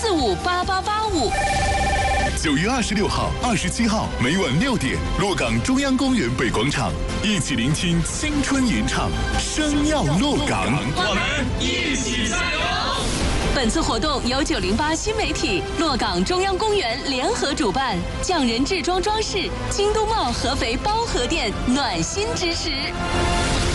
0458885。 9月26号、27号每晚6点，洛港中央公园北广场，一起聆听青春吟唱，声耀洛港， 我们一起加油！ 本次活动由908新媒体、洛港中央公园联合主办，匠人制装装饰、京都茂合肥包河店暖心支持。